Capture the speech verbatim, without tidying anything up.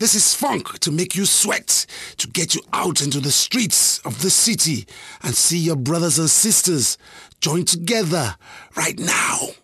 This is funk to make you sweat, to get you out into the streets of the city and see your brothers and sisters join together right now.